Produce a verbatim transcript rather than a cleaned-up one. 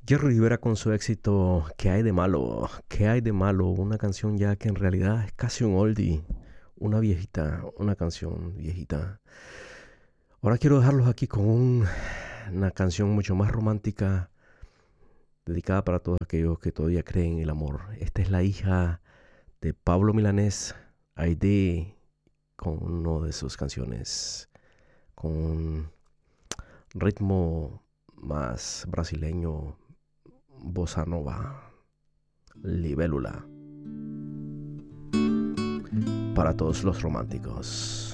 Jerry Rivera con su éxito ¿Qué hay de malo? ¿Qué hay de malo? Una canción ya que en realidad es casi un oldie, una viejita, una canción viejita. Ahora quiero dejarlos aquí con un- una canción mucho más romántica, dedicada para todos aquellos que todavía creen en el amor. Esta es la hija de Pablo Milanés, Aide, con una de sus canciones, con un ritmo más brasileño, bossa nova, libélula, para todos los románticos.